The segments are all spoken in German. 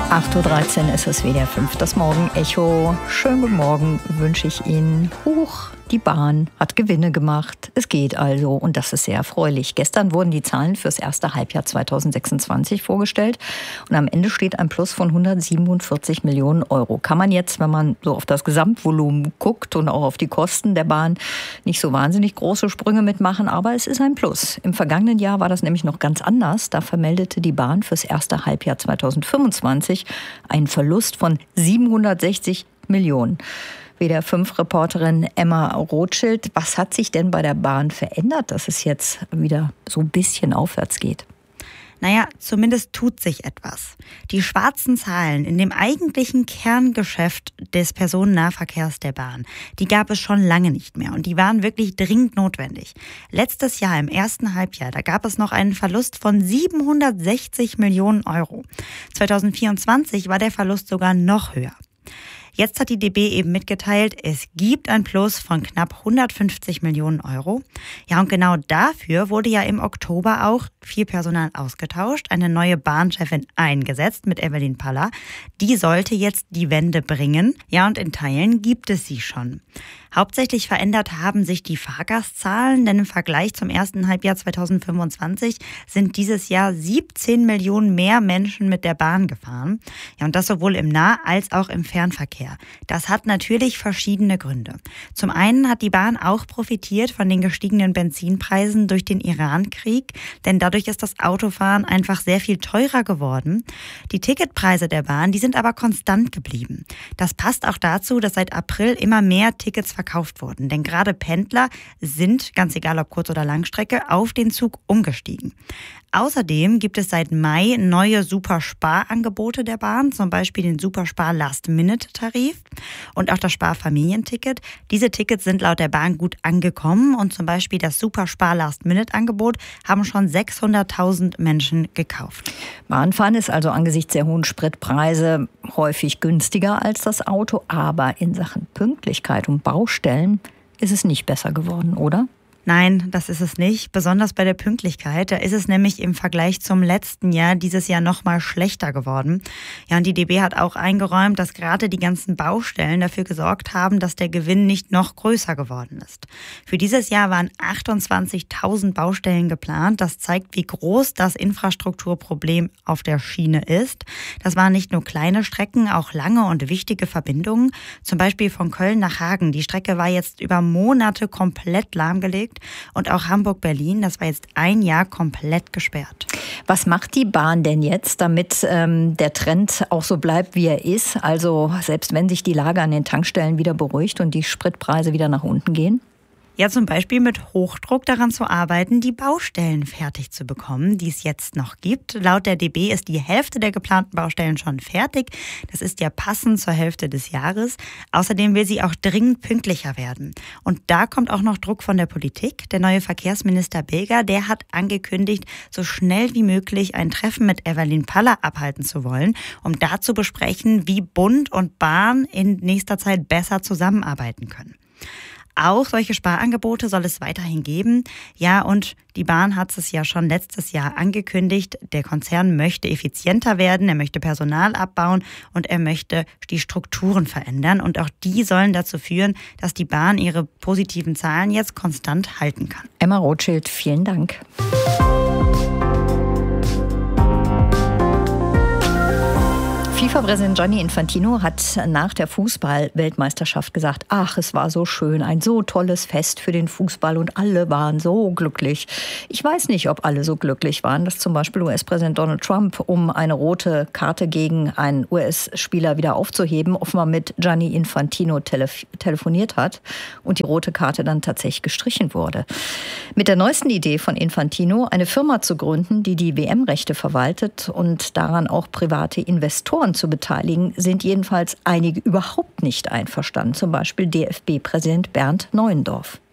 8.13 Uhr ist es WDR 5, das Morgen-Echo. Schönen guten Morgen wünsche ich Ihnen. Huch, die Bahn hat Gewinne gemacht. Es geht also und das ist sehr erfreulich. Gestern wurden die Zahlen fürs erste Halbjahr 2026 vorgestellt und am Ende steht ein Plus von 147 Millionen Euro. Kann man jetzt, wenn man so auf das Gesamtvolumen guckt und auch auf die Kosten der Bahn, nicht so wahnsinnig große Sprünge mitmachen, aber es ist ein Plus. Im vergangenen Jahr war das nämlich noch ganz anders. Da vermeldete die Bahn fürs erste Halbjahr 2025 einen Verlust von 760 Millionen. WDR 5-Reporterin Emma Rothschild, was hat sich denn bei der Bahn verändert, dass es jetzt wieder so ein bisschen aufwärts geht? Naja, zumindest tut sich etwas. Die schwarzen Zahlen in dem eigentlichen Kerngeschäft des Personennahverkehrs der Bahn, die gab es schon lange nicht mehr und die waren wirklich dringend notwendig. Letztes Jahr im ersten Halbjahr, da gab es noch einen Verlust von 760 Millionen Euro. 2024 war der Verlust sogar noch höher. Jetzt hat die DB eben mitgeteilt, es gibt ein Plus von knapp 150 Millionen Euro. Ja, und genau dafür wurde ja im Oktober auch viel Personal ausgetauscht, eine neue Bahnchefin eingesetzt mit Evelyn Paller. Die sollte jetzt die Wende bringen. Ja, und in Teilen gibt es sie schon. Hauptsächlich verändert haben sich die Fahrgastzahlen, denn im Vergleich zum ersten Halbjahr 2025 sind dieses Jahr 17 Millionen mehr Menschen mit der Bahn gefahren. Ja, und das sowohl im Nah- als auch im Fernverkehr. Das hat natürlich verschiedene Gründe. Zum einen hat die Bahn auch profitiert von den gestiegenen Benzinpreisen durch den Iran-Krieg, denn dadurch ist das Autofahren einfach sehr viel teurer geworden. Die Ticketpreise der Bahn, die sind aber konstant geblieben. Das passt auch dazu, dass seit April immer mehr Tickets verkauft wurden. Denn gerade Pendler sind, ganz egal ob Kurz- oder Langstrecke, auf den Zug umgestiegen. Außerdem gibt es seit Mai neue Supersparangebote der Bahn, zum Beispiel den Superspar Last-Minute-Tarif und auch das Spar-Familienticket. Diese Tickets sind laut der Bahn gut angekommen und zum Beispiel das Superspar Last-Minute-Angebot haben schon 600.000 Menschen gekauft. Bahnfahren ist also angesichts der hohen Spritpreise häufig günstiger als das Auto, aber in Sachen Pünktlichkeit und Baustellen ist es nicht besser geworden, oder? Nein, das ist es nicht. Besonders bei der Pünktlichkeit. Da ist es nämlich im Vergleich zum letzten Jahr dieses Jahr noch mal schlechter geworden. Ja, und die DB hat auch eingeräumt, dass gerade die ganzen Baustellen dafür gesorgt haben, dass der Gewinn nicht noch größer geworden ist. Für dieses Jahr waren 28.000 Baustellen geplant. Das zeigt, wie groß das Infrastrukturproblem auf der Schiene ist. Das waren nicht nur kleine Strecken, auch lange und wichtige Verbindungen. Zum Beispiel von Köln nach Hagen. Die Strecke war jetzt über Monate komplett lahmgelegt. Und auch Hamburg-Berlin, das war jetzt ein Jahr komplett gesperrt. Was macht die Bahn denn jetzt, damit der Trend auch so bleibt, wie er ist? Also selbst wenn sich die Lage an den Tankstellen wieder beruhigt und die Spritpreise wieder nach unten gehen? Ja, zum Beispiel mit Hochdruck daran zu arbeiten, die Baustellen fertig zu bekommen, die es jetzt noch gibt. Laut der DB ist die Hälfte der geplanten Baustellen schon fertig. Das ist ja passend zur Hälfte des Jahres. Außerdem will sie auch dringend pünktlicher werden. Und da kommt auch noch Druck von der Politik. Der neue Verkehrsminister Bilger, der hat angekündigt, so schnell wie möglich ein Treffen mit Evelyn Paller abhalten zu wollen, um da zu besprechen, wie Bund und Bahn in nächster Zeit besser zusammenarbeiten können. Auch solche Sparangebote soll es weiterhin geben. Ja, und die Bahn hat es ja schon letztes Jahr angekündigt. Der Konzern möchte effizienter werden, er möchte Personal abbauen und er möchte die Strukturen verändern. Und auch die sollen dazu führen, dass die Bahn ihre positiven Zahlen jetzt konstant halten kann. Emma Rothschild, vielen Dank. FIFA-Präsident Gianni Infantino hat nach der Fußball-Weltmeisterschaft gesagt, ach, es war so schön, ein so tolles Fest für den Fußball und alle waren so glücklich. Ich weiß nicht, ob alle so glücklich waren, dass zum Beispiel US-Präsident Donald Trump, um eine rote Karte gegen einen US-Spieler wieder aufzuheben, offenbar mit Gianni Infantino telefoniert hat und die rote Karte dann tatsächlich gestrichen wurde. Mit der neuesten Idee von Infantino, eine Firma zu gründen, die die WM-Rechte verwaltet und daran auch private Investoren zu beteiligen, sind jedenfalls einige überhaupt nicht einverstanden. Zum Beispiel DFB-Präsident Bernd Neuendorf.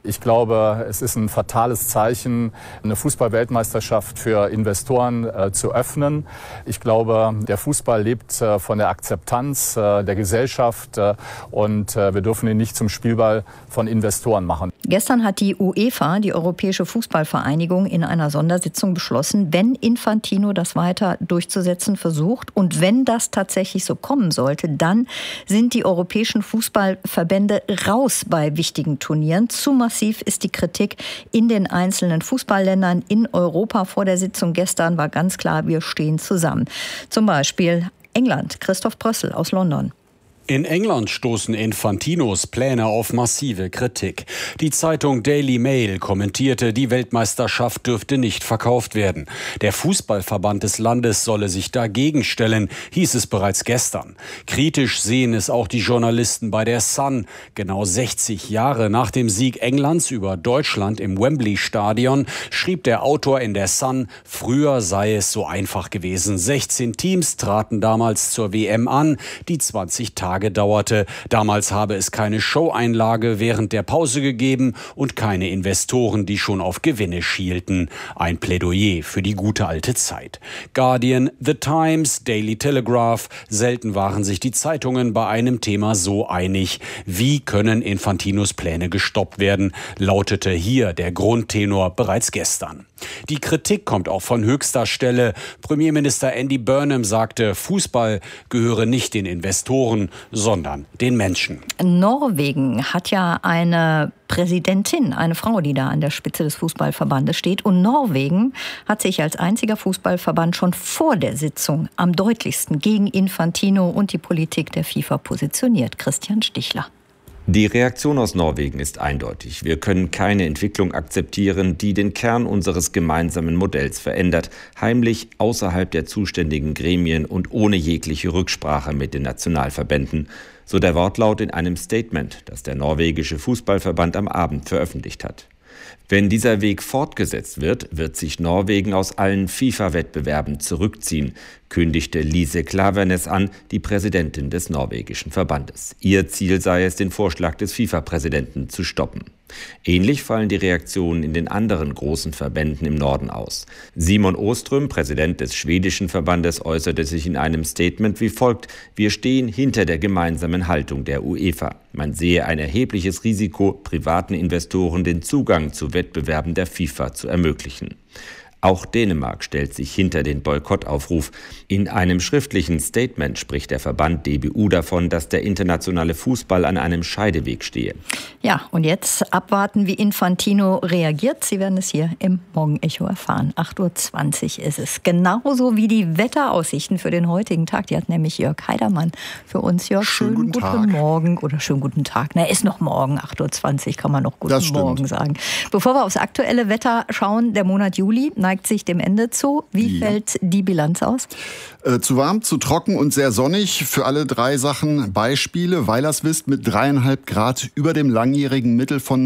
Ich glaube, es ist ein fatales Zeichen, eine Fußball-Weltmeisterschaft für Investoren zu öffnen. Ich glaube, der Fußball lebt von der Akzeptanz der Gesellschaft und wir dürfen ihn nicht zum Spielball von Investoren machen. Gestern hat die UEFA, die Europäische Fußballvereinigung, in einer Sondersitzung beschlossen, wenn Infantino das weiter durchzusetzen versucht und wenn das tatsächlich so kommen sollte, dann sind die europäischen Fußballverbände raus bei wichtigen Turnieren. Zu massiv ist die Kritik in den einzelnen Fußballländern in Europa. Vor der Sitzung gestern war ganz klar, wir stehen zusammen. Zum Beispiel England, Christoph Brössel aus London. In England stoßen Infantinos Pläne auf massive Kritik. Die Zeitung Daily Mail kommentierte, die Weltmeisterschaft dürfte nicht verkauft werden. Der Fußballverband des Landes solle sich dagegen stellen, hieß es bereits gestern. Kritisch sehen es auch die Journalisten bei der Sun. Genau 60 Jahre nach dem Sieg Englands über Deutschland im Wembley-Stadion schrieb der Autor in der Sun, früher sei es so einfach gewesen. 16 Teams traten damals zur WM an, die 20 Tage dauerte. Damals habe es keine Showeinlage während der Pause gegeben und keine Investoren, die schon auf Gewinne schielten. Ein Plädoyer für die gute alte Zeit. Guardian, The Times, Daily Telegraph. Selten waren sich die Zeitungen bei einem Thema so einig. Wie können Infantinos Pläne gestoppt werden, lautete hier der Grundtenor bereits gestern. Die Kritik kommt auch von höchster Stelle. Premierminister Andy Burnham sagte, Fußball gehöre nicht den Investoren, sondern den Menschen. Norwegen hat ja eine Präsidentin, eine Frau, die da an der Spitze des Fußballverbandes steht. Und Norwegen hat sich als einziger Fußballverband schon vor der Sitzung am deutlichsten gegen Infantino und die Politik der FIFA positioniert. Christian Stichler. Die Reaktion aus Norwegen ist eindeutig. Wir können keine Entwicklung akzeptieren, die den Kern unseres gemeinsamen Modells verändert, heimlich außerhalb der zuständigen Gremien und ohne jegliche Rücksprache mit den Nationalverbänden. So der Wortlaut in einem Statement, das der norwegische Fußballverband am Abend veröffentlicht hat. Wenn dieser Weg fortgesetzt wird, wird sich Norwegen aus allen FIFA-Wettbewerben zurückziehen, kündigte Lise Klaveness an, die Präsidentin des norwegischen Verbandes. Ihr Ziel sei es, den Vorschlag des FIFA-Präsidenten zu stoppen. Ähnlich fallen die Reaktionen in den anderen großen Verbänden im Norden aus. Simon Åström, Präsident des schwedischen Verbandes, äußerte sich in einem Statement wie folgt: Wir stehen hinter der gemeinsamen Haltung der UEFA. Man sehe ein erhebliches Risiko, privaten Investoren den Zugang zu Wettbewerben der FIFA zu ermöglichen. Auch Dänemark stellt sich hinter den Boykottaufruf. In einem schriftlichen Statement spricht der Verband DBU davon, dass der internationale Fußball an einem Scheideweg stehe. Ja, und jetzt abwarten, wie Infantino reagiert. Sie werden es hier im Morgenecho erfahren. 8:20 Uhr ist es. Genauso wie die Wetteraussichten für den heutigen Tag. Die hat nämlich Jörg Heidermann für uns. Jörg, schönen guten Morgen oder schönen guten Tag. Na, ist noch morgen, 8:20 Uhr, kann man noch guten Morgen sagen. Bevor wir aufs aktuelle Wetter schauen, der Monat Juli neigt sich dem Ende zu. Wie fällt die Bilanz aus? Zu warm, zu trocken und sehr sonnig. Für alle drei Sachen Beispiele. Weilerswist mit 3,5 Grad über dem langjährigen Mittel von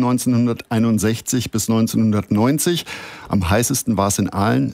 1961 bis 1990. Am heißesten war es in Aalen.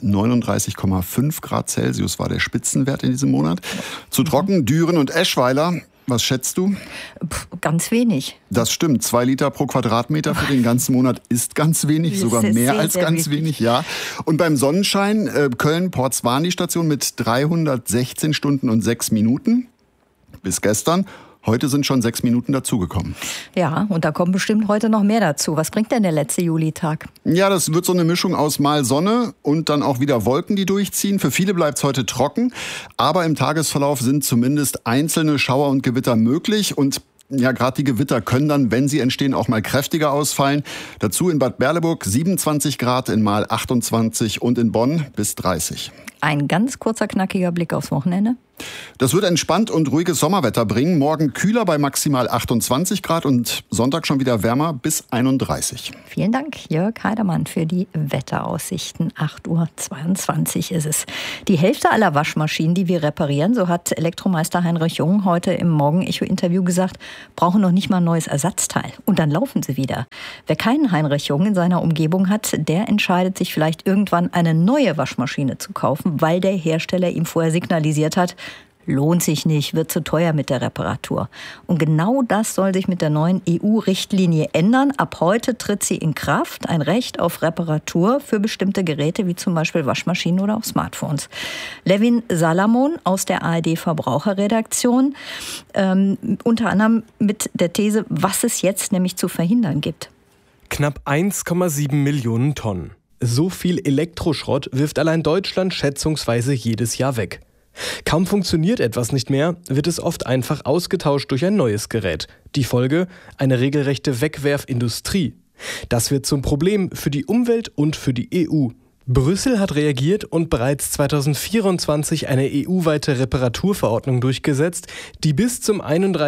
39,5 Grad Celsius war der Spitzenwert in diesem Monat. Zu trocken Düren und Eschweiler. Was schätzt du? Ganz wenig. Das stimmt. 2 Liter pro Quadratmeter für den ganzen Monat ist ganz wenig, sogar mehr als ganz wenig, ja. Und beim Sonnenschein Köln-Portswan die Station mit 316 Stunden und 6 Minuten bis gestern. Heute sind schon 6 Minuten dazugekommen. Ja, und da kommen bestimmt heute noch mehr dazu. Was bringt denn der letzte Julitag? Ja, das wird so eine Mischung aus mal Sonne und dann auch wieder Wolken, die durchziehen. Für viele bleibt es heute trocken, aber im Tagesverlauf sind zumindest einzelne Schauer und Gewitter möglich. Und ja, gerade die Gewitter können dann, wenn sie entstehen, auch mal kräftiger ausfallen. Dazu in Bad Berleburg 27 Grad, in Mahl 28 und in Bonn bis 30. Ein ganz kurzer, knackiger Blick aufs Wochenende. Das wird entspannt und ruhiges Sommerwetter bringen. Morgen kühler bei maximal 28 Grad und Sonntag schon wieder wärmer bis 31. Vielen Dank, Jörg Heidermann, für die Wetteraussichten. 8:22 Uhr ist es. Die Hälfte aller Waschmaschinen, die wir reparieren, so hat Elektromeister Heinrich Jung heute im Morgenecho-Interview gesagt, brauchen noch nicht mal ein neues Ersatzteil. Und dann laufen sie wieder. Wer keinen Heinrich Jung in seiner Umgebung hat, der entscheidet sich vielleicht irgendwann eine neue Waschmaschine zu kaufen, weil der Hersteller ihm vorher signalisiert hat, lohnt sich nicht, wird zu teuer mit der Reparatur. Und genau das soll sich mit der neuen EU-Richtlinie ändern. Ab heute tritt sie in Kraft, ein Recht auf Reparatur für bestimmte Geräte, wie zum Beispiel Waschmaschinen oder auch Smartphones. Levin Salamon aus der ARD-Verbraucherredaktion, unter anderem mit der These, was es jetzt nämlich zu verhindern gibt. Knapp 1,7 Millionen Tonnen. So viel Elektroschrott wirft allein Deutschland schätzungsweise jedes Jahr weg. Kaum funktioniert etwas nicht mehr, wird es oft einfach ausgetauscht durch ein neues Gerät. Die Folge? Eine regelrechte Wegwerfindustrie. Das wird zum Problem für die Umwelt und für die EU. Brüssel hat reagiert und bereits 2024 eine EU-weite Reparaturverordnung durchgesetzt, die bis zum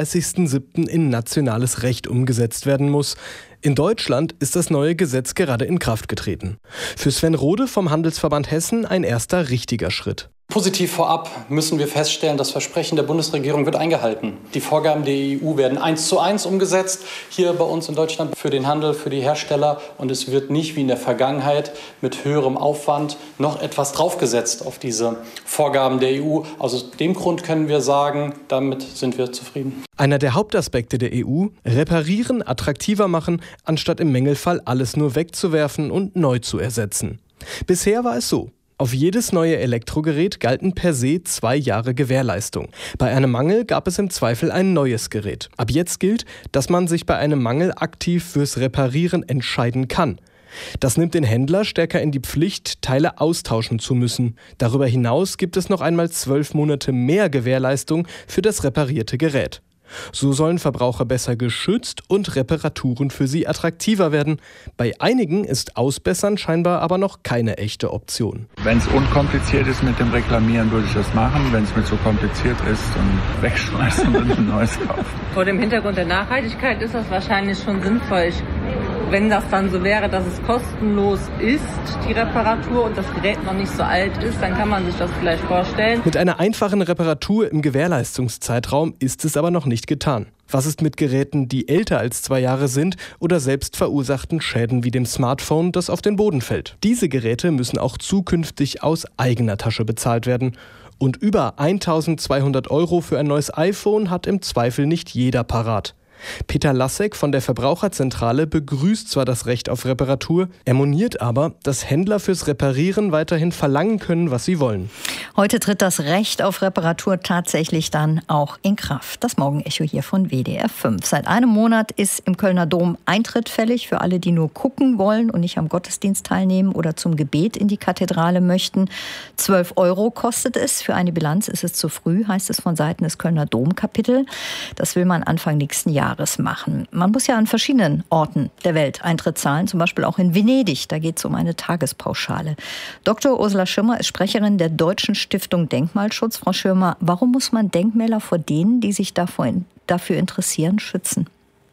31.07. in nationales Recht umgesetzt werden muss. In Deutschland ist das neue Gesetz gerade in Kraft getreten. Für Sven Rode vom Handelsverband Hessen ein erster richtiger Schritt. Positiv vorab müssen wir feststellen, das Versprechen der Bundesregierung wird eingehalten. Die Vorgaben der EU werden 1:1 umgesetzt, hier bei uns in Deutschland für den Handel, für die Hersteller. Und es wird nicht wie in der Vergangenheit mit höherem Aufwand noch etwas draufgesetzt auf diese Vorgaben der EU. Aus dem Grund können wir sagen, damit sind wir zufrieden. Einer der Hauptaspekte der EU: Reparieren, attraktiver machen, anstatt im Mängelfall alles nur wegzuwerfen und neu zu ersetzen. Bisher war es so: Auf jedes neue Elektrogerät galten per se 2 Jahre Gewährleistung. Bei einem Mangel gab es im Zweifel ein neues Gerät. Ab jetzt gilt, dass man sich bei einem Mangel aktiv fürs Reparieren entscheiden kann. Das nimmt den Händler stärker in die Pflicht, Teile austauschen zu müssen. Darüber hinaus gibt es noch einmal 12 Monate mehr Gewährleistung für das reparierte Gerät. So sollen Verbraucher besser geschützt und Reparaturen für sie attraktiver werden. Bei einigen ist Ausbessern scheinbar aber noch keine echte Option. Wenn es unkompliziert ist mit dem Reklamieren, würde ich das machen. Wenn es mir zu kompliziert ist, dann wegschmeißen und ein neues kaufen. Vor dem Hintergrund der Nachhaltigkeit ist das wahrscheinlich schon sinnvoll. Wenn das dann so wäre, dass es kostenlos ist, die Reparatur, und das Gerät noch nicht so alt ist, dann kann man sich das vielleicht vorstellen. Mit einer einfachen Reparatur im Gewährleistungszeitraum ist es aber noch nicht getan. Was ist mit Geräten, die älter als 2 Jahre sind oder selbst verursachten Schäden wie dem Smartphone, das auf den Boden fällt? Diese Geräte müssen auch zukünftig aus eigener Tasche bezahlt werden. Und über 1.200 € für ein neues iPhone hat im Zweifel nicht jeder parat. Peter Lassek von der Verbraucherzentrale begrüßt zwar das Recht auf Reparatur, er moniert aber, dass Händler fürs Reparieren weiterhin verlangen können, was sie wollen. Heute tritt das Recht auf Reparatur tatsächlich dann auch in Kraft. Das Morgenecho hier von WDR 5. Seit einem Monat ist im Kölner Dom Eintritt fällig für alle, die nur gucken wollen und nicht am Gottesdienst teilnehmen oder zum Gebet in die Kathedrale möchten. 12 € kostet es. Für eine Bilanz ist es zu früh, heißt es von Seiten des Kölner Domkapitel. Das will man Anfang nächsten Jahres machen. Man muss ja an verschiedenen Orten der Welt Eintritt zahlen, zum Beispiel auch in Venedig. Da geht es um eine Tagespauschale. Dr. Ursula Schirmer ist Sprecherin der Deutschen Stiftung Denkmalschutz. Frau Schirmer, warum muss man Denkmäler vor denen, die sich dafür interessieren, schützen?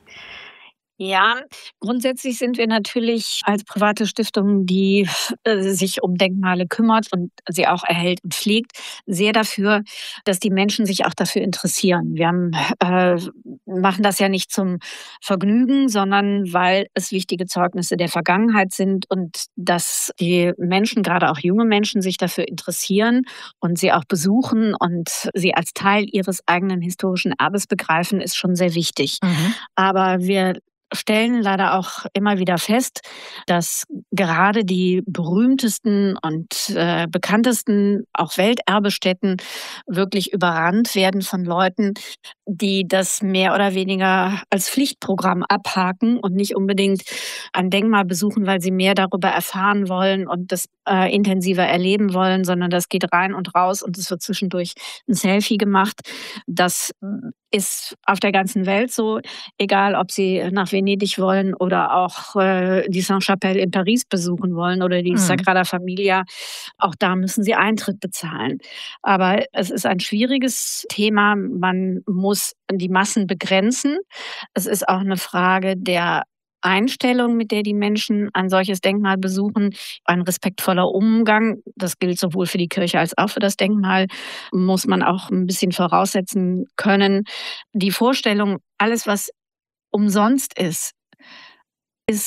Ja, grundsätzlich sind wir natürlich als private Stiftung, die sich um Denkmale kümmert und sie auch erhält und pflegt, sehr dafür, dass die Menschen sich auch dafür interessieren. Wir machen das ja nicht zum Vergnügen, sondern weil es wichtige Zeugnisse der Vergangenheit sind und dass die Menschen, gerade auch junge Menschen, sich dafür interessieren und sie auch besuchen und sie als Teil ihres eigenen historischen Erbes begreifen, ist schon sehr wichtig. Aber wir stellen leider auch immer wieder fest, dass gerade die berühmtesten und bekanntesten, auch Welterbestätten, wirklich überrannt werden von Leuten, die das mehr oder weniger als Pflichtprogramm abhaken und nicht unbedingt ein Denkmal besuchen, weil sie mehr darüber erfahren wollen und das intensiver erleben wollen, sondern das geht rein und raus und es wird zwischendurch ein Selfie gemacht. Das ist auf der ganzen Welt so, egal ob Sie nach Venedig wollen oder auch die Sainte-Chapelle in Paris besuchen wollen oder die Sagrada Familia. Auch da müssen Sie Eintritt bezahlen. Aber es ist ein schwieriges Thema. Man muss die Massen begrenzen. Es ist auch eine Frage der Einstellung, mit der die Menschen ein solches Denkmal besuchen, ein respektvoller Umgang, das gilt sowohl für die Kirche als auch für das Denkmal, muss man auch ein bisschen voraussetzen können. Die Vorstellung, alles was umsonst ist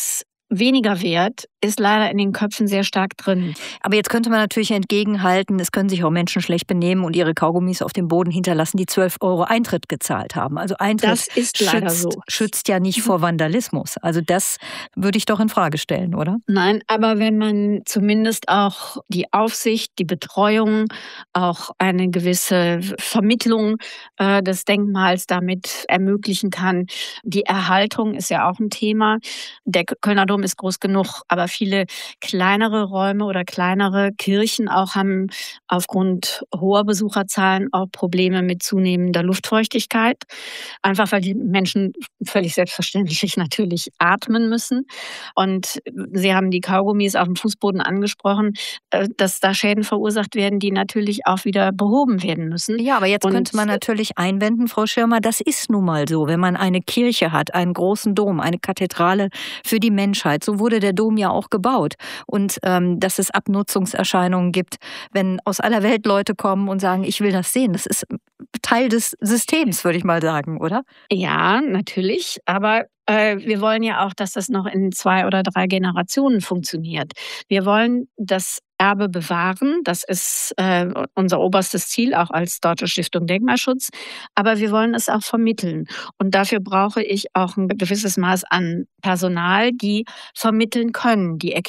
weniger wert, ist leider in den Köpfen sehr stark drin. Aber jetzt könnte man natürlich entgegenhalten, es können sich auch Menschen schlecht benehmen und ihre Kaugummis auf dem Boden hinterlassen, die 12 € Eintritt gezahlt haben. Also Eintritt das ist leider so. Schützt ja nicht vor Vandalismus. Also das würde ich doch in Frage stellen, oder? Nein, aber wenn man zumindest auch die Aufsicht, die Betreuung, auch eine gewisse Vermittlung des Denkmals damit ermöglichen kann. Die Erhaltung ist ja auch ein Thema. Der Kölner Dom ist groß genug, aber viele kleinere Räume oder kleinere Kirchen auch haben aufgrund hoher Besucherzahlen auch Probleme mit zunehmender Luftfeuchtigkeit. Einfach weil die Menschen völlig selbstverständlich natürlich atmen müssen. Und Sie haben die Kaugummis auf dem Fußboden angesprochen, dass da Schäden verursacht werden, die natürlich auch wieder behoben werden müssen. Ja, aber jetzt könnte man natürlich einwenden, Frau Schirmer, das ist nun mal so, wenn man eine Kirche hat, einen großen Dom, eine Kathedrale für die Menschheit. So wurde der Dom ja auch gebaut. Und dass es Abnutzungserscheinungen gibt, wenn aus aller Welt Leute kommen und sagen, ich will das sehen. Das ist Teil des Systems, würde ich mal sagen, oder? Ja, natürlich. Aber wir wollen ja auch, dass das noch in 2 oder 3 Generationen funktioniert. Wir wollen das Erbe bewahren. Das ist unser oberstes Ziel, auch als Deutsche Stiftung Denkmalschutz. Aber wir wollen es auch vermitteln. Und dafür brauche ich auch ein gewisses Maß an Personal, die vermitteln können, die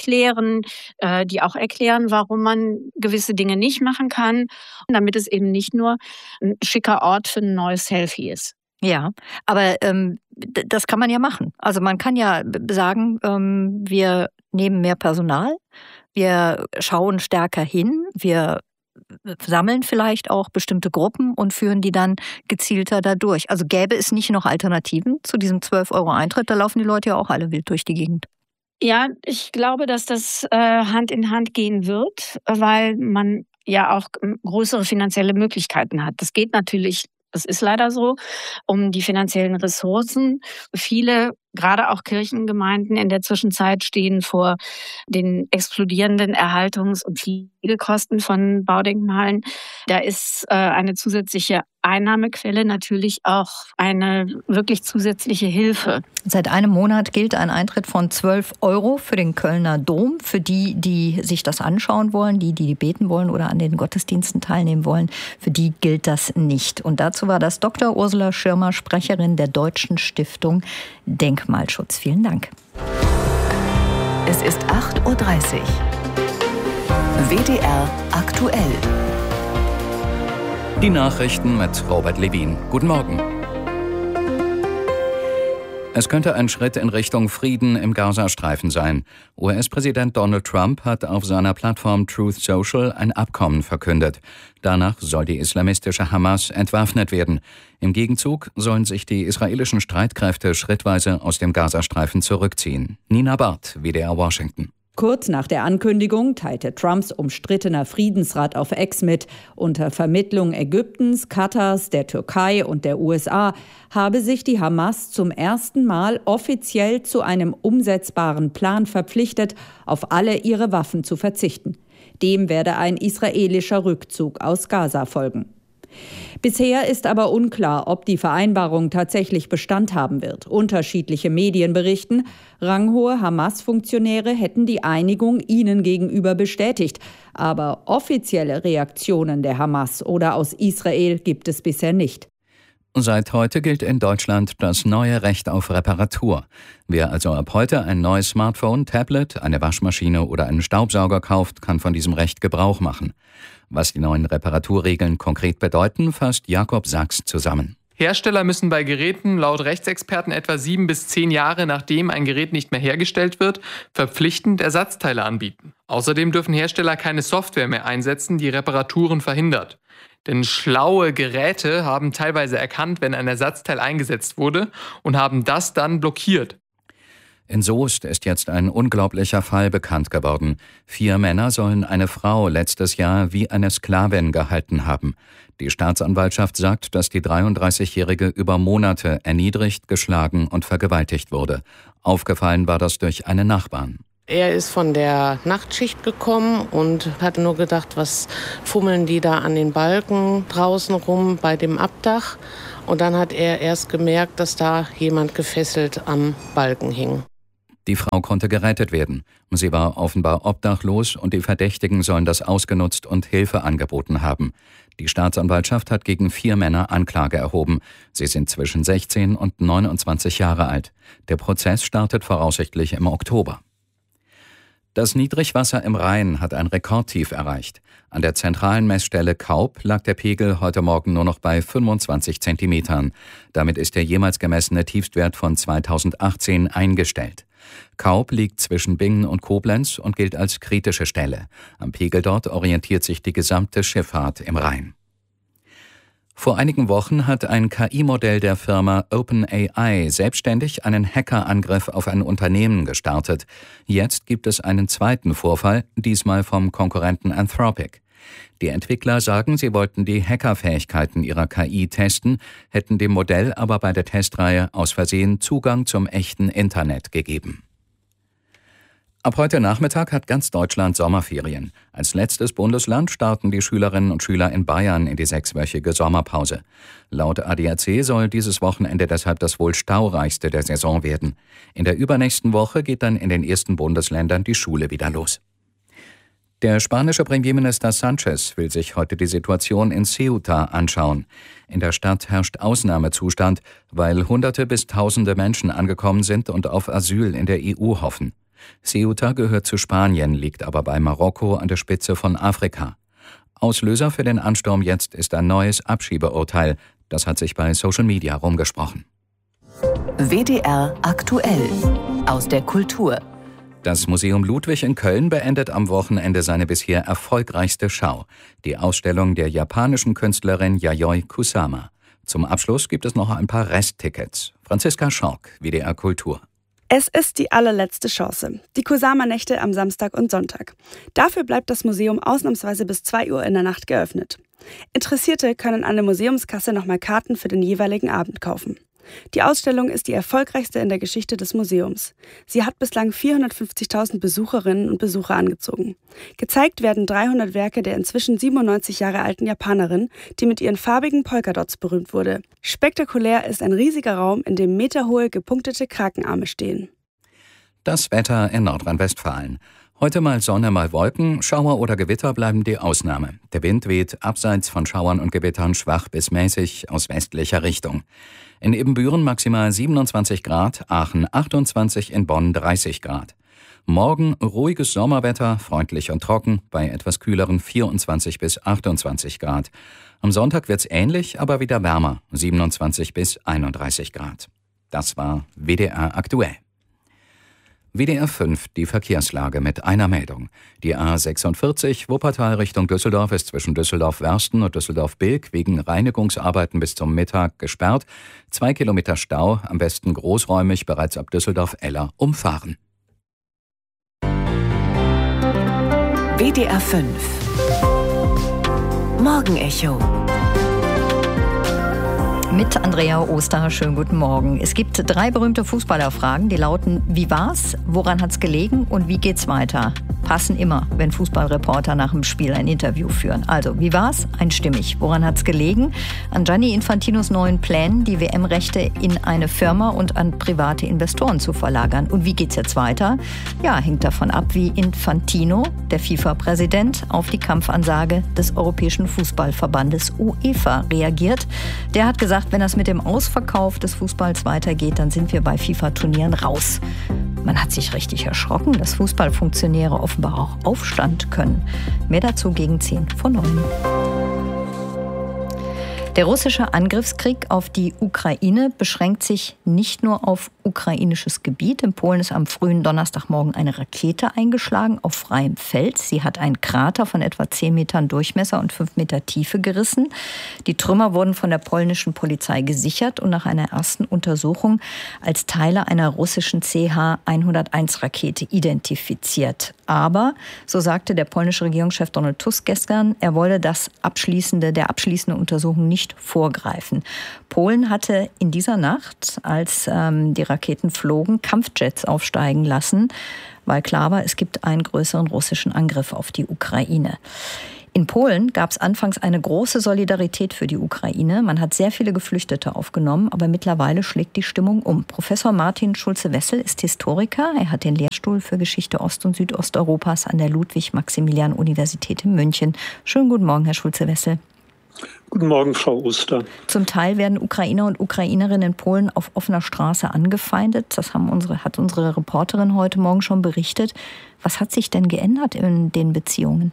auch erklären, warum man gewisse Dinge nicht machen kann, damit es eben nicht nur ein schicker Ort für ein neues Selfie ist. Ja, aber das kann man ja machen. Also man kann ja sagen, wir nehmen mehr Personal, wir schauen stärker hin, wir sammeln vielleicht auch bestimmte Gruppen und führen die dann gezielter da durch. Also gäbe es nicht noch Alternativen zu diesem 12 € Eintritt? Da laufen die Leute ja auch alle wild durch die Gegend. Ja, ich glaube, dass das Hand in Hand gehen wird, weil man ja auch größere finanzielle Möglichkeiten hat. Das geht natürlich, das ist leider so, um die finanziellen Ressourcen. Viele, gerade auch Kirchengemeinden in der Zwischenzeit stehen vor den explodierenden Erhaltungs- und Pflegekosten von Baudenkmalen. Da ist eine zusätzliche Einnahmequelle natürlich auch eine wirklich zusätzliche Hilfe. Seit einem Monat gilt ein Eintritt von 12 € für den Kölner Dom. Für die, die sich das anschauen wollen, die beten wollen oder an den Gottesdiensten teilnehmen wollen, für die gilt das nicht. Und dazu war das Dr. Ursula Schirmer, Sprecherin der Deutschen Stiftung Denkmalschutz. Vielen Dank. Es ist 8:30 Uhr. WDR aktuell. Die Nachrichten mit Robert Levin. Guten Morgen. Es könnte ein Schritt in Richtung Frieden im Gazastreifen sein. US-Präsident Donald Trump hat auf seiner Plattform Truth Social ein Abkommen verkündet. Danach soll die islamistische Hamas entwaffnet werden. Im Gegenzug sollen sich die israelischen Streitkräfte schrittweise aus dem Gazastreifen zurückziehen. Nina Barth, WDR Washington. Kurz nach der Ankündigung teilte Trumps umstrittener Friedensrat auf X mit, unter Vermittlung Ägyptens, Katars, der Türkei und der USA habe sich die Hamas zum ersten Mal offiziell zu einem umsetzbaren Plan verpflichtet, auf alle ihre Waffen zu verzichten. Dem werde ein israelischer Rückzug aus Gaza folgen. Bisher ist aber unklar, ob die Vereinbarung tatsächlich Bestand haben wird. Unterschiedliche Medien berichten, ranghohe Hamas-Funktionäre hätten die Einigung ihnen gegenüber bestätigt. Aber offizielle Reaktionen der Hamas oder aus Israel gibt es bisher nicht. Seit heute gilt in Deutschland das neue Recht auf Reparatur. Wer also ab heute ein neues Smartphone, Tablet, eine Waschmaschine oder einen Staubsauger kauft, kann von diesem Recht Gebrauch machen. Was die neuen Reparaturregeln konkret bedeuten, fasst Jakob Sachs zusammen. Hersteller müssen bei Geräten laut Rechtsexperten etwa 7 bis 10 Jahre, nachdem ein Gerät nicht mehr hergestellt wird, verpflichtend Ersatzteile anbieten. Außerdem dürfen Hersteller keine Software mehr einsetzen, die Reparaturen verhindert. Denn schlaue Geräte haben teilweise erkannt, wenn ein Ersatzteil eingesetzt wurde und haben das dann blockiert. In Soest ist jetzt ein unglaublicher Fall bekannt geworden. 4 Männer sollen eine Frau letztes Jahr wie eine Sklavin gehalten haben. Die Staatsanwaltschaft sagt, dass die 33-Jährige über Monate erniedrigt, geschlagen und vergewaltigt wurde. Aufgefallen war das durch einen Nachbarn. Er ist von der Nachtschicht gekommen und hat nur gedacht, was fummeln die da an den Balken draußen rum bei dem Abdach. Und dann hat er erst gemerkt, dass da jemand gefesselt am Balken hing. Die Frau konnte gerettet werden. Sie war offenbar obdachlos und die Verdächtigen sollen das ausgenutzt und Hilfe angeboten haben. Die Staatsanwaltschaft hat gegen 4 Männer Anklage erhoben. Sie sind zwischen 16 und 29 Jahre alt. Der Prozess startet voraussichtlich im Oktober. Das Niedrigwasser im Rhein hat ein Rekordtief erreicht. An der zentralen Messstelle Kaub lag der Pegel heute Morgen nur noch bei 25 Zentimetern. Damit ist der jemals gemessene Tiefstwert von 2018 eingestellt. Kaub liegt zwischen Bingen und Koblenz und gilt als kritische Stelle. Am Pegel dort orientiert sich die gesamte Schifffahrt im Rhein. Vor einigen Wochen hat ein KI-Modell der Firma OpenAI selbstständig einen Hackerangriff auf ein Unternehmen gestartet. Jetzt gibt es einen zweiten Vorfall, diesmal vom Konkurrenten Anthropic. Die Entwickler sagen, sie wollten die Hackerfähigkeiten ihrer KI testen, hätten dem Modell aber bei der Testreihe aus Versehen Zugang zum echten Internet gegeben. Ab heute Nachmittag hat ganz Deutschland Sommerferien. Als letztes Bundesland starten die Schülerinnen und Schüler in Bayern in die 6-wöchige Sommerpause. Laut ADAC soll dieses Wochenende deshalb das wohl staureichste der Saison werden. In der übernächsten Woche geht dann in den ersten Bundesländern die Schule wieder los. Der spanische Premierminister Sánchez will sich heute die Situation in Ceuta anschauen. In der Stadt herrscht Ausnahmezustand, weil Hunderte bis Tausende Menschen angekommen sind und auf Asyl in der EU hoffen. Ceuta gehört zu Spanien, liegt aber bei Marokko an der Spitze von Afrika. Auslöser für den Ansturm jetzt ist ein neues Abschiebeurteil. Das hat sich bei Social Media rumgesprochen. WDR aktuell aus der Kultur. Das Museum Ludwig in Köln beendet am Wochenende seine bisher erfolgreichste Schau, die Ausstellung der japanischen Künstlerin Yayoi Kusama. Zum Abschluss gibt es noch ein paar Resttickets. Franziska Schork, WDR Kultur. Es ist die allerletzte Chance. Die Kusama-Nächte am Samstag und Sonntag. Dafür bleibt das Museum ausnahmsweise bis 2 Uhr in der Nacht geöffnet. Interessierte können an der Museumskasse nochmal Karten für den jeweiligen Abend kaufen. Die Ausstellung ist die erfolgreichste in der Geschichte des Museums. Sie hat bislang 450.000 Besucherinnen und Besucher angezogen. Gezeigt werden 300 Werke der inzwischen 97 Jahre alten Japanerin, die mit ihren farbigen Polkadots berühmt wurde. Spektakulär ist ein riesiger Raum, in dem meterhohe gepunktete Krakenarme stehen. Das Wetter in Nordrhein-Westfalen. Heute mal Sonne, mal Wolken, Schauer oder Gewitter bleiben die Ausnahme. Der Wind weht abseits von Schauern und Gewittern schwach bis mäßig aus westlicher Richtung. In Ibbenbüren maximal 27 Grad, Aachen 28, in Bonn 30 Grad. Morgen ruhiges Sommerwetter, freundlich und trocken, bei etwas kühleren 24 bis 28 Grad. Am Sonntag wird's ähnlich, aber wieder wärmer, 27 bis 31 Grad. Das war WDR aktuell. WDR 5, die Verkehrslage mit einer Meldung. Die A46 Wuppertal Richtung Düsseldorf ist zwischen Düsseldorf-Wersten und Düsseldorf-Bilk wegen Reinigungsarbeiten bis zum Mittag gesperrt. 2 Kilometer Stau, am besten großräumig bereits ab Düsseldorf-Eller umfahren. WDR 5 Morgenecho mit Andrea Oster. Schönen guten Morgen. Es gibt 3 berühmte Fußballerfragen, die lauten: Wie war's? Woran hat's gelegen? Und wie geht's weiter? Passen immer, wenn Fußballreporter nach dem Spiel ein Interview führen. Also, wie war's? Einstimmig. Woran hat's gelegen? An Gianni Infantinos neuen Plänen, die WM-Rechte in eine Firma und an private Investoren zu verlagern. Und wie geht's jetzt weiter? Ja, hängt davon ab, wie Infantino, der FIFA-Präsident, auf die Kampfansage des Europäischen Fußballverbandes UEFA reagiert. Der hat gesagt, wenn das mit dem Ausverkauf des Fußballs weitergeht, dann sind wir bei FIFA-Turnieren raus. Man hat sich richtig erschrocken, dass Fußballfunktionäre offenbar auch Aufstand können. Mehr dazu gegen 10:09. Der russische Angriffskrieg auf die Ukraine beschränkt sich nicht nur auf ukrainisches Gebiet. In Polen ist am frühen Donnerstagmorgen eine Rakete eingeschlagen auf freiem Feld. Sie hat einen Krater von etwa 10 Metern Durchmesser und 5 Meter Tiefe gerissen. Die Trümmer wurden von der polnischen Polizei gesichert und nach einer ersten Untersuchung als Teile einer russischen CH-101-Rakete identifiziert. Aber, so sagte der polnische Regierungschef Donald Tusk gestern, er wolle der abschließenden Untersuchung nicht vorgreifen. Polen hatte in dieser Nacht, als die Raketen flogen, Kampfjets aufsteigen lassen, weil klar war, es gibt einen größeren russischen Angriff auf die Ukraine. In Polen gab es anfangs eine große Solidarität für die Ukraine. Man hat sehr viele Geflüchtete aufgenommen, aber mittlerweile schlägt die Stimmung um. Professor Martin Schulze-Wessel ist Historiker. Er hat den Lehrstuhl für Geschichte Ost- und Südosteuropas an der Ludwig-Maximilian-Universität in München. Schönen guten Morgen, Herr Schulze-Wessel. Guten Morgen, Frau Oster. Zum Teil werden Ukrainer und Ukrainerinnen in Polen auf offener Straße angefeindet. Das hat unsere Reporterin heute Morgen schon berichtet. Was hat sich denn geändert in den Beziehungen?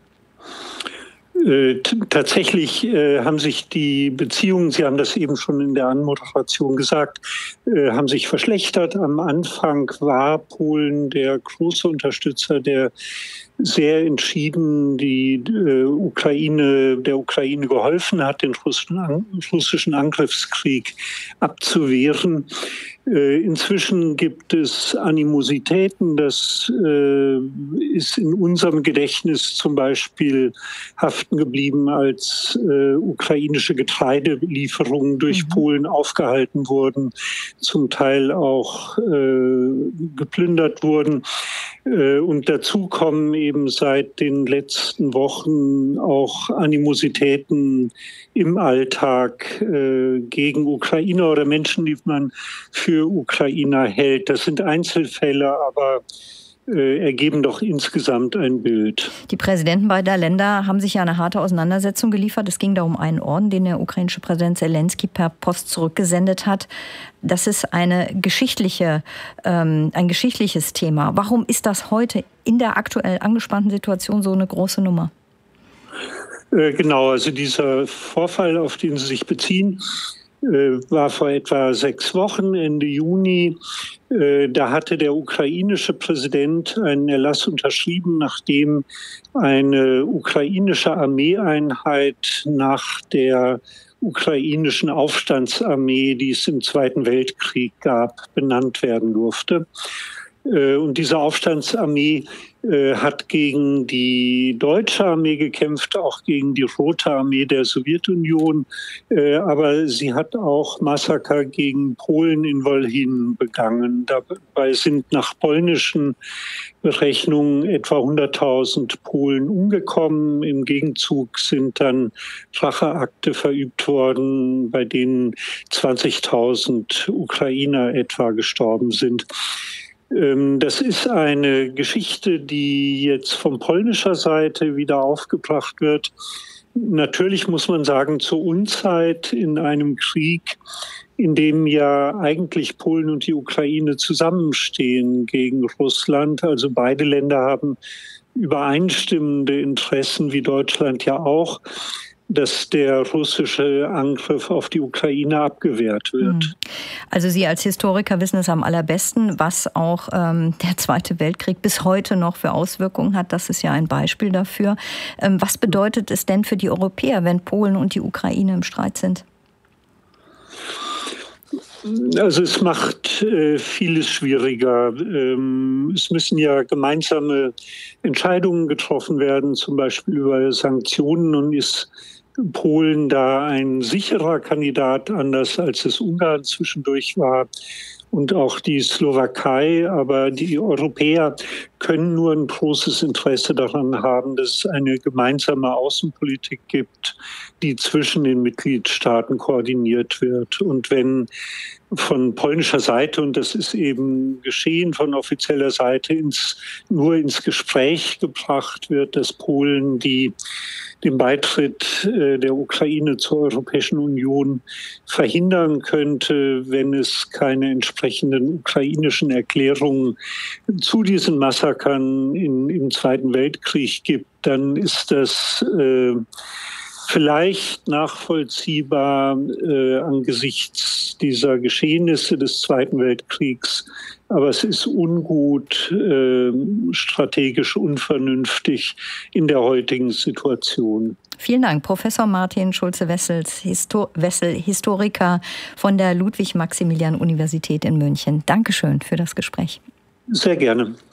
Tatsächlich haben sich die Beziehungen, Sie haben das eben schon in der Anmoderation gesagt, haben sich verschlechtert. Am Anfang war Polen der große Unterstützer, der sehr entschieden der Ukraine geholfen hat, den russischen Angriffskrieg abzuwehren. Inzwischen gibt es Animositäten. Das ist in unserem Gedächtnis zum Beispiel haften geblieben, als ukrainische Getreidelieferungen durch Polen aufgehalten wurden, zum Teil auch geplündert wurden. Und dazu kommen eben seit den letzten Wochen auch Animositäten im Alltag gegen Ukrainer oder Menschen, die man für Ukrainer hält. Das sind Einzelfälle, aber ergeben doch insgesamt ein Bild. Die Präsidenten beider Länder haben sich ja eine harte Auseinandersetzung geliefert. Es ging da um einen Orden, den der ukrainische Präsident Zelensky per Post zurückgesendet hat. Das ist ein geschichtliches Thema. Warum ist das heute in der aktuell angespannten Situation so eine große Nummer? Genau, also dieser Vorfall, auf den Sie sich beziehen, war vor etwa 6 Wochen, Ende Juni. Da hatte der ukrainische Präsident einen Erlass unterschrieben, nachdem eine ukrainische Armeeeinheit nach der ukrainischen Aufstandsarmee, die es im Zweiten Weltkrieg gab, benannt werden durfte. Und diese Aufstandsarmee hat gegen die deutsche Armee gekämpft, auch gegen die Rote Armee der Sowjetunion. Aber sie hat auch Massaker gegen Polen in Wolhin begangen. Dabei sind nach polnischen Berechnungen etwa 100.000 Polen umgekommen. Im Gegenzug sind dann Racheakte verübt worden, bei denen 20.000 Ukrainer etwa gestorben sind. Das ist eine Geschichte, die jetzt von polnischer Seite wieder aufgebracht wird. Natürlich muss man sagen, zur Unzeit in einem Krieg, in dem ja eigentlich Polen und die Ukraine zusammenstehen gegen Russland. Also beide Länder haben übereinstimmende Interessen, wie Deutschland ja auch, dass der russische Angriff auf die Ukraine abgewehrt wird. Also Sie als Historiker wissen es am allerbesten, was auch der Zweite Weltkrieg bis heute noch für Auswirkungen hat. Das ist ja ein Beispiel dafür. Was bedeutet es denn für die Europäer, wenn Polen und die Ukraine im Streit sind? Also es macht vieles schwieriger. Es müssen ja gemeinsame Entscheidungen getroffen werden, zum Beispiel über Sanktionen. Nun ist Polen da ein sicherer Kandidat, anders als es Ungarn zwischendurch war und auch die Slowakei. Aber die Europäer können nur ein großes Interesse daran haben, dass es eine gemeinsame Außenpolitik gibt, die zwischen den Mitgliedstaaten koordiniert wird. Und wenn von polnischer Seite, und das ist eben geschehen von offizieller Seite, nur ins Gespräch gebracht wird, dass Polen den Beitritt der Ukraine zur Europäischen Union verhindern könnte, wenn es keine entsprechenden ukrainischen Erklärungen zu diesen Massakern im Zweiten Weltkrieg gibt, dann ist das vielleicht nachvollziehbar angesichts dieser Geschehnisse des Zweiten Weltkriegs. Aber es ist ungut, strategisch unvernünftig in der heutigen Situation. Vielen Dank, Professor Martin Schulze-Wessel, Historiker von der Ludwig-Maximilian-Universität in München. Dankeschön für das Gespräch. Sehr gerne.